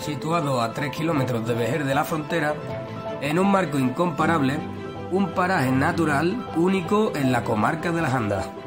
situado a 3 kilómetros de Vejer de la Frontera, en un marco incomparable, un paraje natural único en la comarca de las Andas.